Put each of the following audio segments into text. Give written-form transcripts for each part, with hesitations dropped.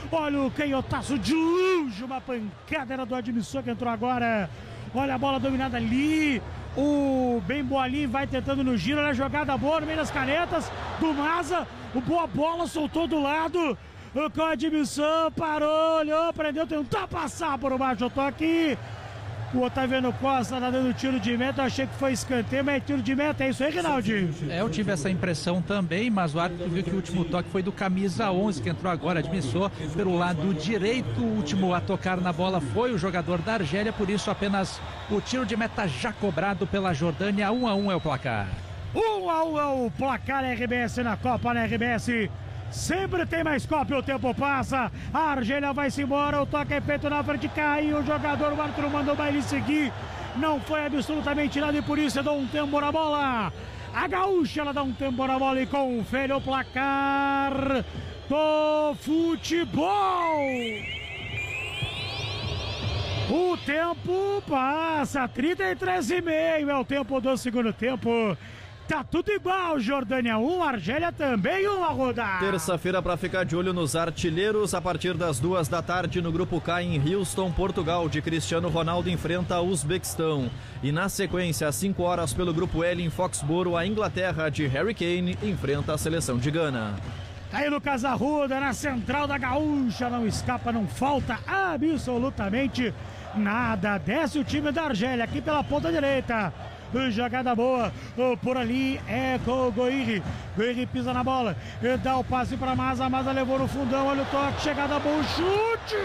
Olha o canhotaço de longe, uma pancada era do Admissor que entrou agora. Olha a bola dominada ali. O bem Boalim vai tentando no giro. Olha a jogada boa no meio das canetas do Maza. O boa bola soltou do lado. O Admissor parou, olhou, prendeu, tentou passar por baixo. Eu tô aqui. O Otaviano Costa tá dando tiro de meta. Eu achei que foi escanteio, mas é tiro de meta. É isso aí, Rinaldinho? Eu tive essa impressão também, mas o árbitro viu que o último toque foi do camisa 11, que entrou agora, Admissor pelo lado direito. O último a tocar na bola foi o jogador da Argélia, por isso apenas o tiro de meta já cobrado pela Jordânia. 1-1 é o placar. 1-1 é o placar. RBS na Copa, na RBS. Sempre tem mais Copa e o tempo passa. A Argélia vai-se embora. O toque é feito na frente. Caiu o jogador. O árbitro mandou o baile seguir. Não foi absolutamente nada e por isso dá um tempo na bola. A Gaúcha ela dá um tempo na bola e confere o placar do futebol. O tempo passa. 33,5 é o tempo do segundo tempo. Tá tudo igual, Jordânia 1, Argélia também 1 a rodar. Terça-feira para ficar de olho nos artilheiros, a partir das 2 da tarde no Grupo K em Houston, Portugal, de Cristiano Ronaldo enfrenta o Uzbequistão. E na sequência, às 5 horas pelo Grupo L em Foxboro, a Inglaterra de Harry Kane enfrenta a seleção de Gana. Aí no Casa Arruda, na central da Gaúcha, não escapa, não falta absolutamente nada. Desce o time da Argélia aqui pela ponta direita. Jogada boa, por ali é com o Goiri. Goiri pisa na bola, dá o passe para Maza. Maza levou no fundão, olha o toque, chegada boa, chute!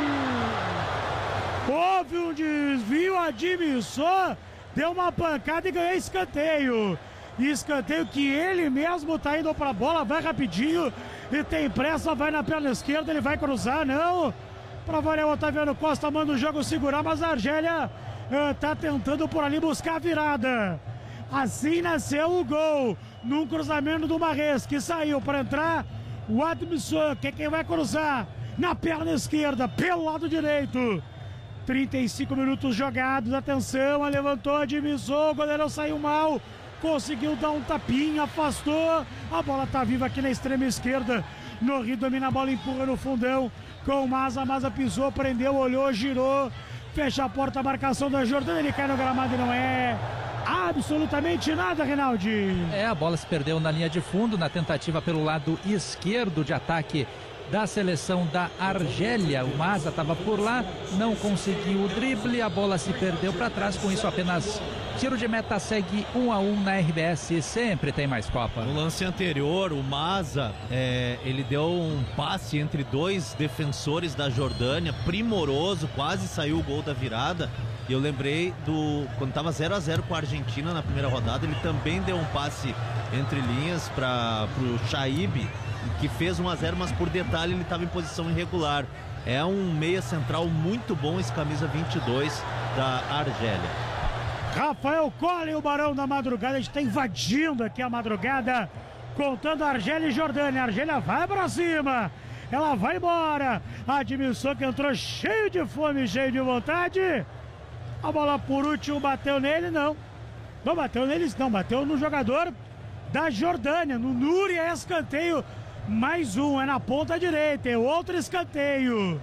Houve um desvio, Admissor deu uma pancada e ganhou escanteio. Escanteio que ele mesmo tá indo pra bola, vai rapidinho e tem pressa, vai na perna esquerda, ele vai cruzar, não. Pra variar, o Otaviano Costa manda o jogo segurar, mas a Argélia tá tentando por ali buscar a virada. Assim nasceu o gol, num cruzamento do Marres, que saiu para entrar o Admissor, que é quem vai cruzar na perna esquerda, pelo lado direito. 35 minutos jogados, atenção, levantou Admissor, o goleirão saiu mal, conseguiu dar um tapinha, afastou, a bola tá viva aqui na extrema esquerda. Norri domina a bola, empurra no fundão com o Maza. Maza pisou, prendeu, olhou, girou, fecha a porta, a marcação da Jordânia, ele cai no gramado e não é absolutamente nada, Rinaldi. A bola se perdeu na linha de fundo, na tentativa pelo lado esquerdo de ataque da seleção da Argélia. O Maza estava por lá, não conseguiu o drible, a bola se perdeu para trás, com isso apenas tiro de meta. Segue 1-1 na RBS, sempre tem mais Copa. No lance anterior, o Maza, ele deu um passe entre dois defensores da Jordânia, primoroso, quase saiu o gol da virada. E eu lembrei quando estava 0-0 com a Argentina na primeira rodada, ele também deu um passe entre linhas para o Shaib, que fez 1-0, mas por detalhe ele estava em posição irregular. É um meia central muito bom, esse camisa 22 da Argélia. Rafael Colli, o Barão da Madrugada, a gente está invadindo aqui a madrugada, contando Argélia e Jordânia. A Argélia vai para cima, ela vai embora. A Admissor que entrou cheio de fome, cheio de vontade. A bola por último bateu nele, não bateu neles, não, bateu no jogador da Jordânia, no Nuri. É escanteio, mais um, é na ponta direita, é outro escanteio.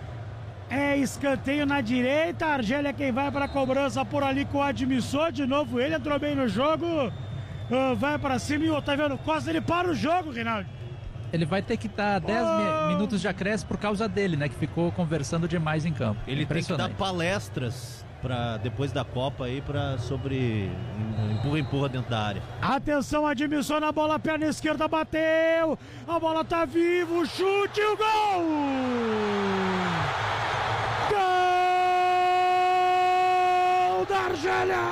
É escanteio na direita, a Argélia é quem vai para a cobrança por ali com o Admissor. De novo ele entrou bem no jogo, vai para cima e o Otaviano Costa, ele para o jogo, Rinaldo. Ele vai ter que dar 10 minutos de acréscimo por causa dele, né, que ficou conversando demais em campo. Ele tem que dar palestras depois da Copa aí sobre empurra dentro da área. Atenção, Admissor na bola, perna esquerda, bateu, a bola tá viva, o chute, o gol! Gol da Argélia!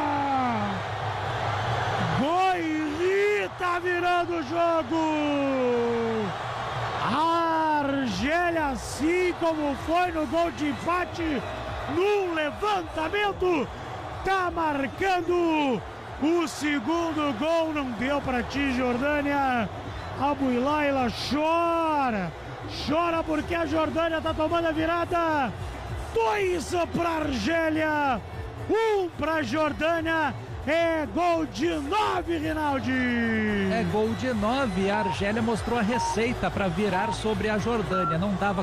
Goiri tá virando o jogo! A Argélia, assim como foi no gol de empate, num levantamento, tá marcando o segundo gol. Não deu pra ti, Jordânia. A Builaila chora porque a Jordânia tá tomando a virada. 2 pra Argélia, 1 pra Jordânia. É gol de 9, Rinaldi. É gol de 9. A Argélia mostrou a receita para virar sobre a Jordânia. Não dava